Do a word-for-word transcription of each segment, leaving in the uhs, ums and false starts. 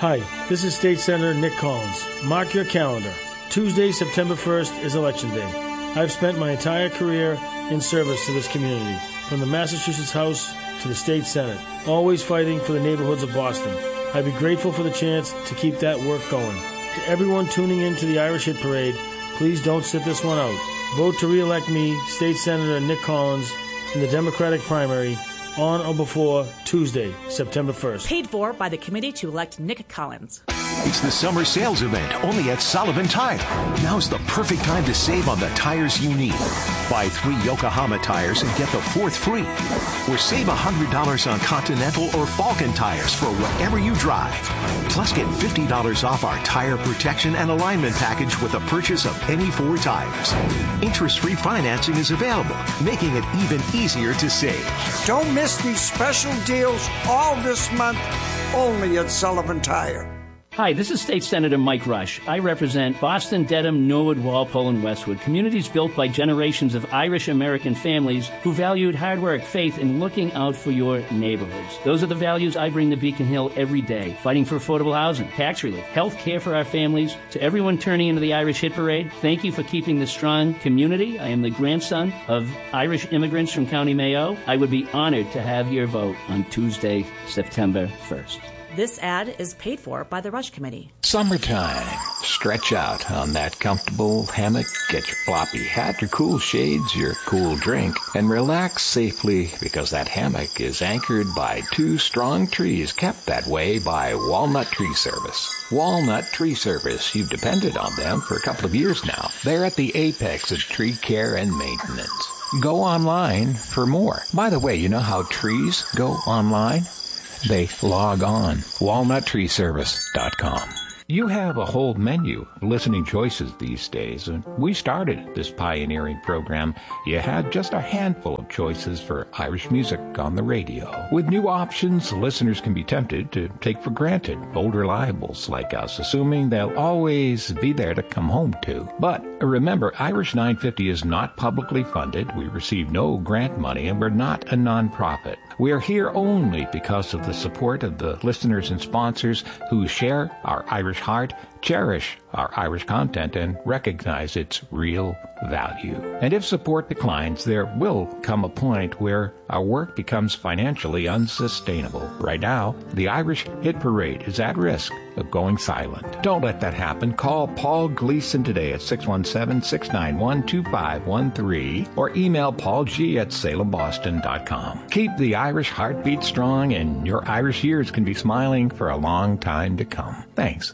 Hi, this is State Senator Nick Collins. Mark your calendar. Tuesday, September first is Election Day. I've spent my entire career in service to this community, from the Massachusetts House to the State Senate, always fighting for the neighborhoods of Boston. I'd be grateful for the chance to keep that work going. To everyone tuning in to the Irish Hit Parade, please don't sit this one out. Vote to re-elect me, State Senator Nick Collins, in the Democratic primary on or before Tuesday, September first. Paid for by the committee to elect Nick Collins. It's the summer sales event only at Sullivan Tire. Now's the perfect time to save on the tires you need. Buy three Yokohama tires and get the fourth free. Or save one hundred dollars on Continental or Falcon tires for whatever you drive. Plus get fifty dollars off our tire protection and alignment package with the purchase of any four tires. Interest-free financing is available, making it even easier to save. Don't miss these special deals all this month, only at Sullivan Tire. Hi, this is State Senator Mike Rush. I represent Boston, Dedham, Norwood, Walpole, and Westwood, communities built by generations of Irish-American families who valued hard work, faith, and looking out for your neighborhoods. Those are the values I bring to Beacon Hill every day, fighting for affordable housing, tax relief, health care for our families. To everyone turning into the Irish Hit Parade, thank you for keeping this strong community. I am the grandson of Irish immigrants from County Mayo. I would be honored to have your vote on Tuesday, September first. This ad is paid for by the Rush Committee. Summertime. Stretch out on that comfortable hammock, get your floppy hat, your cool shades, your cool drink, and relax safely because that hammock is anchored by two strong trees kept that way by Walnut Tree Service. Walnut Tree Service. You've depended on them for a couple of years now. They're at the apex of tree care and maintenance. Go online for more. By the way, you know how trees go online? They log on. walnut tree service dot com. You have a whole menu of listening choices these days. And we started this pioneering program. You had just a handful of choices for Irish music on the radio. With new options, listeners can be tempted to take for granted old reliables like us, assuming they'll always be there to come home to. But remember, Irish nine fifty is not publicly funded. We receive no grant money, and we're not a nonprofit. We are here only because of the support of the listeners and sponsors who share our Irish heart, cherish our Irish content, and recognize its real value. And if support declines, there will come a point where our work becomes financially unsustainable. Right now, the Irish Hit Parade is at risk of going silent. Don't let that happen. Call Paul Gleason today at six one seven, six nine one, two five one three or email paul g at salem boston dot com. Keep the Irish heartbeat strong, and your Irish years can be smiling for a long time to come. Thanks.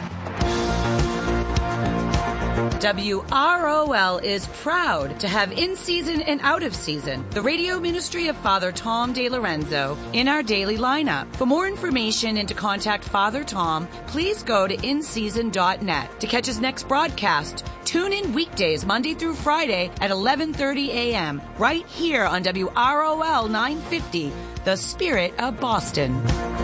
W R O L is proud to have in-season and out-of-season the radio ministry of Father Tom DeLorenzo in our daily lineup. For more information and to contact Father Tom, please go to in season dot net. To catch his next broadcast, tune in weekdays Monday through Friday at eleven thirty a.m. right here on W R O L nine fifty, The Spirit of Boston.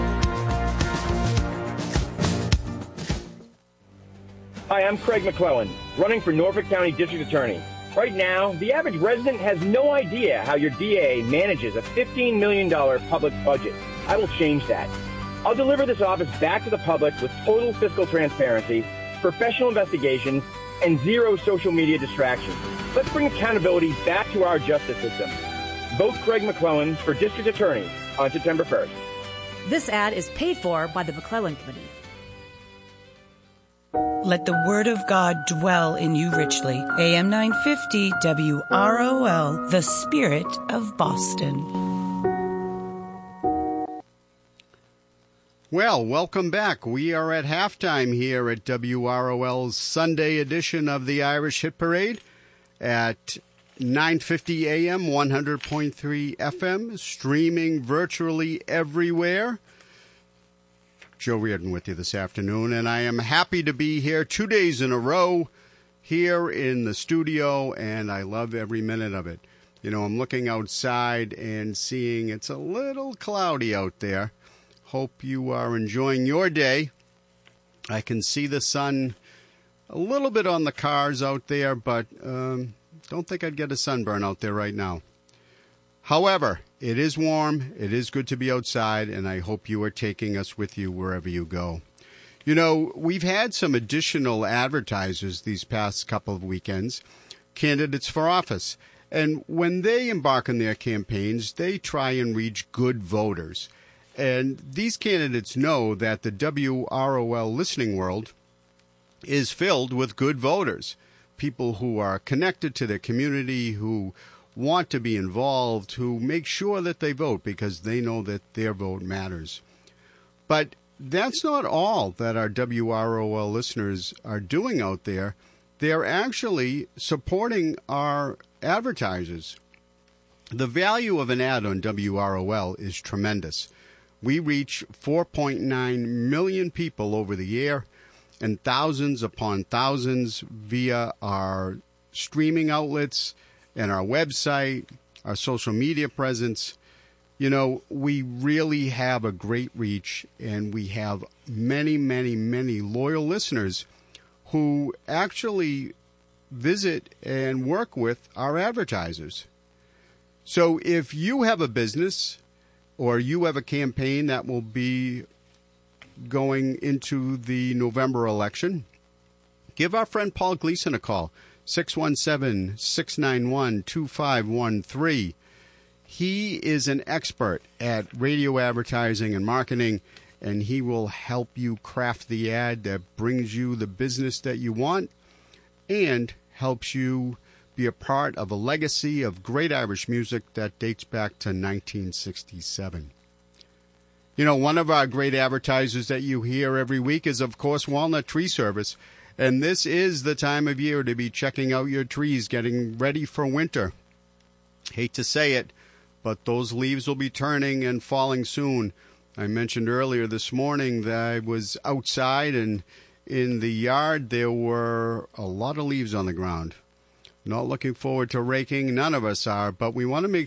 Hi, I'm Craig McClellan, running for Norfolk County District Attorney. Right now, the average resident has no idea how your D A manages a fifteen million dollars public budget. I will change that. I'll deliver this office back to the public with total fiscal transparency, professional investigations, and zero social media distractions. Let's bring accountability back to our justice system. Vote Craig McClellan for District Attorney on September first. This ad is paid for by the McClellan Committee. Let the word of God dwell in you richly. A M nine fifty W R O L, the Spirit of Boston. Well, welcome back. We are at halftime here at W R O L's Sunday edition of the Irish Hit Parade at nine fifty A M, one hundred point three F M, streaming virtually everywhere. Joe Reardon with you this afternoon, and I am happy to be here two days in a row here in the studio, and I love every minute of it. You know, I'm looking outside and seeing it's a little cloudy out there. Hope you are enjoying your day. I can see the sun a little bit on the cars out there, but um, don't think I'd get a sunburn out there right now. However, it is warm, it is good to be outside, and I hope you are taking us with you wherever you go. You know, we've had some additional advertisers these past couple of weekends, candidates for office. And when they embark on their campaigns, they try and reach good voters. And these candidates know that the W R O L listening world is filled with good voters, people who are connected to their community, who want to be involved, who make sure that they vote because they know that their vote matters. But that's not all that our W R O L listeners are doing out there. They're actually supporting our advertisers. The value of an ad on W R O L is tremendous. We reach four point nine million people over the air and thousands upon thousands via our streaming outlets and our website, our social media presence. You know, we really have a great reach, and we have many, many, many loyal listeners who actually visit and work with our advertisers. So if you have a business or you have a campaign that will be going into the November election, give our friend Paul Gleason a call, six one seven, six nine one, two five one three. He is an expert at radio advertising and marketing, and he will help you craft the ad that brings you the business that you want and helps you be a part of a legacy of great Irish music that dates back to nineteen sixty-seven. You know, one of our great advertisers that you hear every week is, of course, Walnut Tree Service. And this is the time of year to be checking out your trees, getting ready for winter. Hate to say it, but those leaves will be turning and falling soon. I mentioned earlier this morning that I was outside, and in the yard there were a lot of leaves on the ground. Not looking forward to raking. None of us are, but we want to make